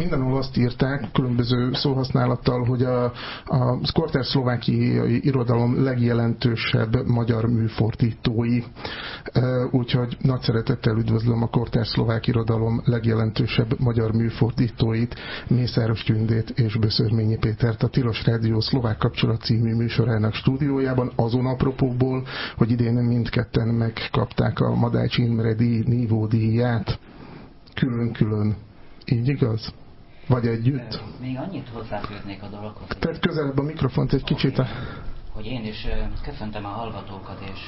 Mindenhol azt írták, különböző szóhasználattal, hogy a kortárs szlovákiai irodalom legjelentősebb magyar műfordítói. Úgyhogy nagy szeretettel üdvözlöm a kortárs szlovák irodalom legjelentősebb magyar műfordítóit, Mészáros Tündét és Böszörményi Pétert a Tilos Rádió Szlovák Kapcsolat című műsorának stúdiójában, azon apropóból, hogy idén mindketten megkapták a Madács Imre díj nívódíját. Külön-külön. Így igaz? Vagy együtt? Még annyit hozzáfűznék a dologhoz. Tehát közelebb a mikrofont egy kicsit. Hogy én is köszöntöm a hallgatókat, és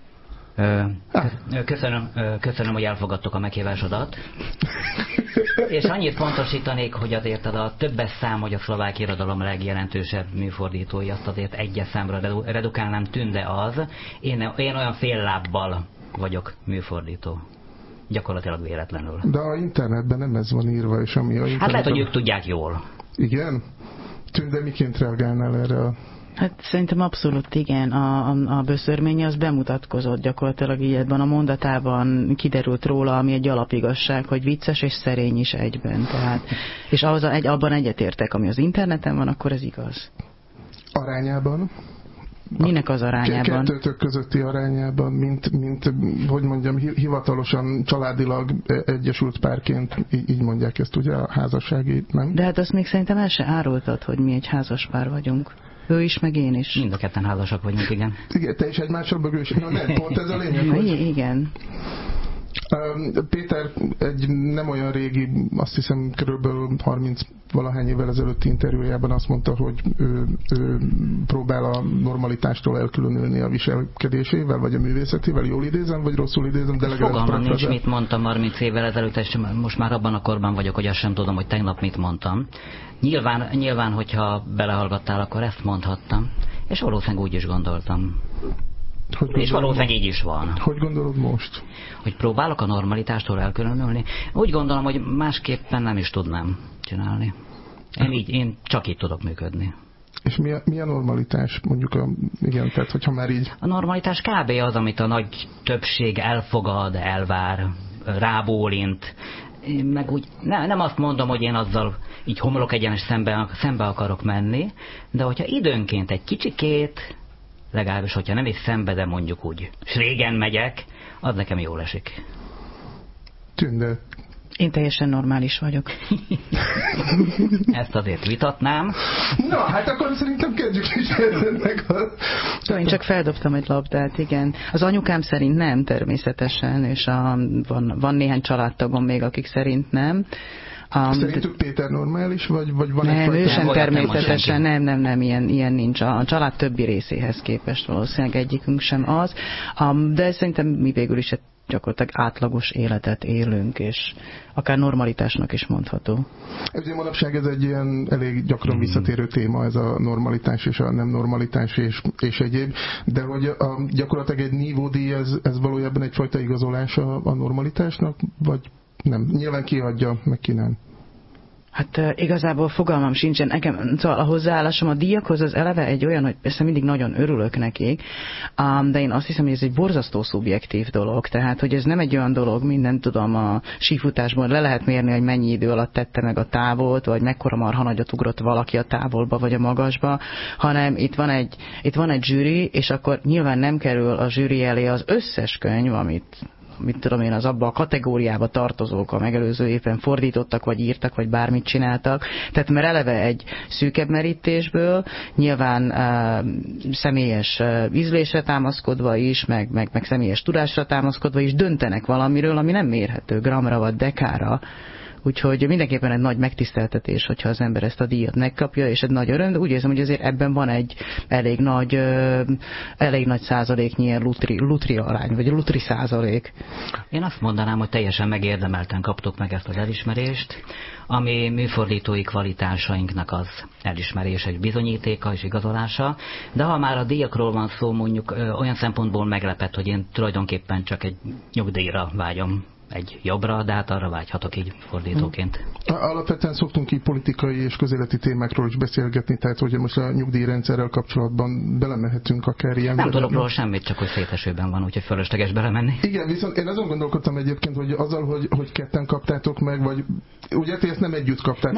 köszönöm, hogy elfogadtok a meghívásodat. És annyit pontosítanék, hogy azért az a többes szám, hogy a szlovák irodalom legjelentősebb műfordítói, azt azért egyes számra redukálnám, Tünde az. Én olyan fél lábbal vagyok műfordító. Gyakorlatilag véletlenül. De a internetben nem ez van írva, és ami a internetben... Hát lehet, hogy ők tudják jól. Igen? Tünde, miként reagálnál erre? Hát szerintem abszolút igen. A Böszörményi az bemutatkozott gyakorlatilag így ebben a mondatában, kiderült róla, ami egy alapigasság, hogy vicces és szerény is egyben. Tehát, és abban egyetértek, ami az interneten van, akkor ez igaz. Arányában? Minek az arányában? Kettőtök közötti arányában, mint hogy mondjam, hivatalosan, családilag egyesült párként, így mondják ezt ugye a házassági, nem? De hát azt még szerintem el se árultad, hogy mi egy házas pár vagyunk. Ő is, meg én is. Mind a ketten házasak vagyunk, igen. Igen, te is egymással bögős. Na nem, pont ez a lényeg, hogy... Igen. Péter egy nem olyan régi, azt hiszem körülbelül 30-valahány évvel ezelőtti interjújában azt mondta, hogy ő próbál a normalitástól elkülönülni a viselkedésével, vagy a művészetével. Jól idézem, vagy rosszul idézem? De fogalmam nincs, mit mondtam 30 évvel ezelőtt, és most már abban a korban vagyok, hogy azt sem tudom, hogy tegnap mit mondtam. Nyilván, hogyha belehallgattál, akkor ezt mondhattam. És valószínűleg úgy is gondoltam. És valószínűleg így is van. Hogy gondolod most? Hogy próbálok a normalitástól elkülönülni? Úgy gondolom, hogy másképpen nem is tudnám csinálni. Én csak így tudok működni. És mi a normalitás? Mondjuk, igen, tehát hogyha már így... A normalitás kb. Az, amit a nagy többség elfogad, elvár, rábólint. Meg úgy, nem azt mondom, hogy én azzal így homlok egyenes szembe akarok menni, de hogyha időnként egy kicsikét, legalábbis, hogyha nem is szembe, de mondjuk úgy régen megyek, az nekem jól esik. Tünde. Én teljesen normális vagyok. Ezt azért vitatnám. Na, hát akkor szerintem kezdjük is meg. Én csak feldobtam egy labdát, igen. Az anyukám szerint nem, természetesen, és van néhány családtagom még, akik szerint nem. Szerintük Péter normális, vagy van nem, ő sem természetesen, nem, ilyen nincs. A család többi részéhez képest valószínűleg egyikünk sem az. De szerintem mi végül is gyakorlatilag átlagos életet élünk, és akár normalitásnak is mondható. Ugye manapság ez egy ilyen elég gyakran visszatérő téma, ez a normalitás és a nem normalitás és egyéb, de hogy gyakorlatilag egy nívódíj, ez valójában egyfajta igazolása a normalitásnak, vagy nem? Nyilván kiadja, meg ki nem. Hát igazából fogalmam sincsen. Nekem, szóval a hozzáállásom a díjakhoz az eleve egy olyan, hogy persze mindig nagyon örülök nekik, de én azt hiszem, hogy ez egy borzasztó szubjektív dolog. Tehát, hogy ez nem egy olyan dolog, mindent tudom, a sífutásban le lehet mérni, hogy mennyi idő alatt tette meg a távolt, vagy mekkora marha nagyot ugrott valaki a távolba, vagy a magasba, hanem itt van egy zsűri, és akkor nyilván nem kerül a zsűri elé az összes könyv, mit tudom én, az abba a kategóriába tartozók, a megelőző évben fordítottak, vagy írtak, vagy bármit csináltak. Tehát mert eleve egy szűkebb merítésből, nyilván személyes ízlésre támaszkodva is, meg személyes tudásra támaszkodva is döntenek valamiről, ami nem mérhető gramra vagy dekára. Úgyhogy mindenképpen egy nagy megtiszteltetés, hogyha az ember ezt a díjat megkapja, és egy nagy öröm, de úgy érzem, hogy azért ebben van egy elég nagy százaléknyi ilyen lutri arány, vagy lutri százalék. Én azt mondanám, hogy teljesen megérdemelten kaptuk meg ezt az elismerést, ami műfordítói kvalitásainknak az elismerés, egy bizonyítéka és igazolása, de ha már a díjakról van szó, mondjuk olyan szempontból meglepett, hogy én tulajdonképpen csak egy nyugdíjra vágyom. Egy jobbra, de hát arra vágyhatok így fordítóként. Alapvetően szoktunk így politikai és közéleti témákról is beszélgetni, tehát hogy most a nyugdíjrendszerrel kapcsolatban belemehetünk akár ilyen... Nem tudok róla semmit, csak hogy szétesőben van, úgyhogy fölösleges belemenni. Igen, viszont én azon gondolkodtam egyébként, hogy azzal, hogy ketten kaptátok meg, vagy ugye ti ezt nem együtt kaptátok